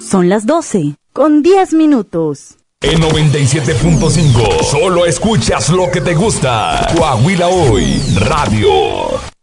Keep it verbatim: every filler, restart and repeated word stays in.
Son las doce, con diez minutos. En noventa y siete punto cinco, solo escuchas lo que te gusta. Coahuila Hoy, radio.